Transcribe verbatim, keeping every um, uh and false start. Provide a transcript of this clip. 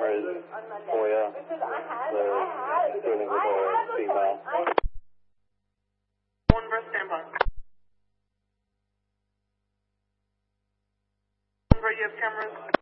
far as FOIA, the dealing with a female. One breast standby. Where you have cameras?